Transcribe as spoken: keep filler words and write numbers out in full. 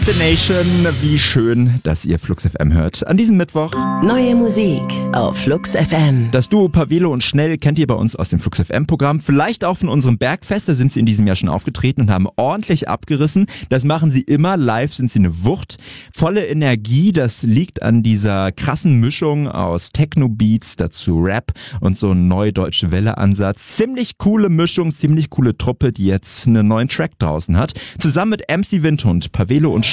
Destination. Wie schön, dass ihr Flux F M hört. An diesem Mittwoch. Neue Musik auf Flux F M. Das Duo Pavelo und Schnell kennt ihr bei uns aus dem Flux F M-Programm. Vielleicht auch von unserem Bergfest. Da sind sie in diesem Jahr schon aufgetreten und haben ordentlich abgerissen. Das machen sie immer. Live sind sie eine Wucht. Volle Energie. Das liegt an dieser krassen Mischung aus Techno-Beats, dazu Rap und so ein Neudeutsche Welle-Ansatz. Ziemlich coole Mischung, ziemlich coole Truppe, die jetzt einen neuen Track draußen hat. Zusammen mit M C Windhund, Pavelo und Schnell